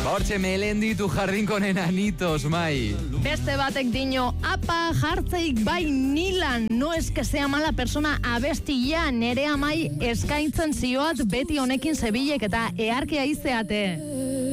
Hortxe Melendi, tu jardín con enanitos, Mai. Beste batek dino, apa jartzeik bai nilan, no es que sea mala persona abestia, nere amai eskaintzen zioat beti honekin zebilek eta earkia izeate.